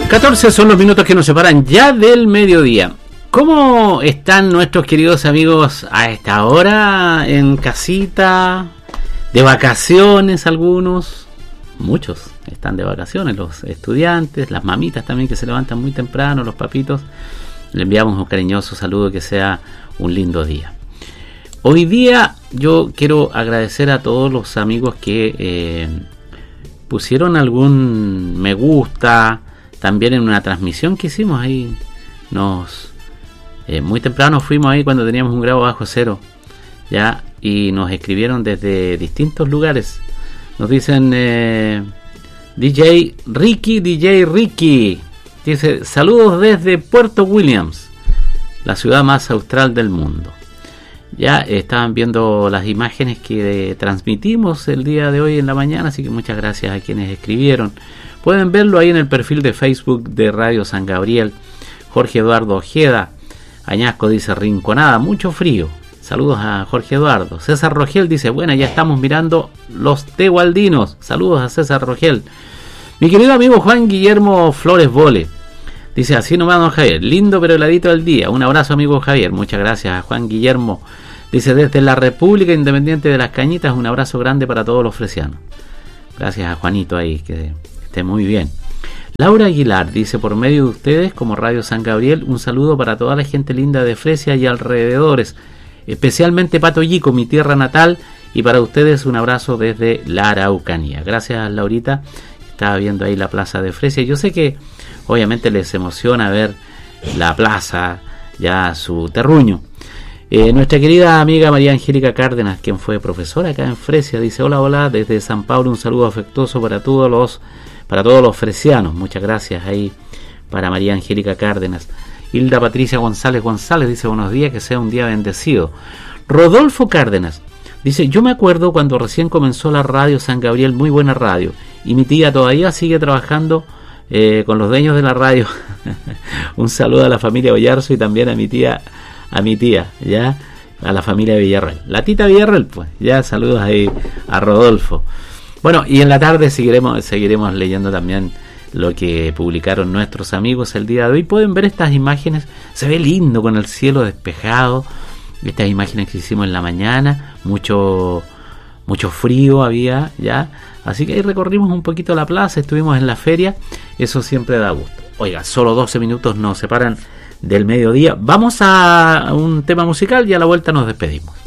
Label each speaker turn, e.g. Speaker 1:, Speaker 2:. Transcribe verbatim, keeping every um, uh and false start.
Speaker 1: catorce son los minutos que nos separan ya del mediodía. ¿Cómo están nuestros queridos amigos a esta hora? ¿En casita? ¿De vacaciones algunos? Muchos están de vacaciones, los estudiantes, las mamitas también que se levantan muy temprano, los papitos. Le enviamos un cariñoso saludo, que sea un lindo día. Hoy día yo quiero agradecer a todos los amigos que eh, pusieron algún me gusta, también en una transmisión que hicimos ahí. Nos eh, muy temprano fuimos ahí cuando teníamos un grado bajo cero, ya, y nos escribieron desde distintos lugares. Nos dicen eh, D J Ricky, D J Ricky dice: saludos desde Puerto Williams, la ciudad más austral del mundo. Ya estaban viendo las imágenes que transmitimos el día de hoy en la mañana, así que muchas gracias a quienes escribieron. Pueden verlo ahí en el perfil de Facebook de Radio San Gabriel. Jorge Eduardo Ojeda Añasco dice: Rinconada, mucho frío. Saludos a Jorge Eduardo. César Rogel dice: bueno, ya estamos mirando los tehualdinos. Saludos a César Rogel. Mi querido amigo Juan Guillermo Flores Vole dice: así nomás, don Javier, lindo pero heladito del día. Un abrazo, amigo Javier. Muchas gracias a Juan Guillermo. Dice: desde la República Independiente de las Cañitas, un abrazo grande para todos los fresianos. Gracias a Juanito ahí, que esté muy bien. Laura Aguilar dice: por medio de ustedes, como Radio San Gabriel, un saludo para toda la gente linda de Fresia y alrededores, especialmente Pato Yico, mi tierra natal, y para ustedes un abrazo desde la Araucanía. Gracias, Laurita. Estaba viendo ahí la plaza de Fresia. Yo sé que obviamente les emociona ver la plaza, ya su terruño. Eh, nuestra querida amiga María Angélica Cárdenas, quien fue profesora acá en Fresia, dice: hola, hola, desde San Pablo, un saludo afectuoso para todos los para todos los fresianos. Muchas gracias ahí para María Angélica Cárdenas. Hilda Patricia González González dice: buenos días, que sea un día bendecido. Rodolfo Cárdenas dice: yo me acuerdo cuando recién comenzó la radio San Gabriel, muy buena radio, y mi tía todavía sigue trabajando eh, con los dueños de la radio. Un saludo a la familia Ollarzo y también a mi tía, a mi tía, ya, a la familia Villarreal. La tita Villarreal, pues, ya, saludos ahí a Rodolfo. Bueno, y en la tarde seguiremos, seguiremos leyendo también lo que publicaron nuestros amigos el día de hoy. Pueden ver estas imágenes, se ve lindo con el cielo despejado. Estas imágenes que hicimos en la mañana, mucho mucho frío había ya, así que ahí recorrimos un poquito la plaza, estuvimos en la feria, eso siempre da gusto. Oiga, solo doce minutos nos separan del mediodía. Vamos a un tema musical y a la vuelta nos despedimos.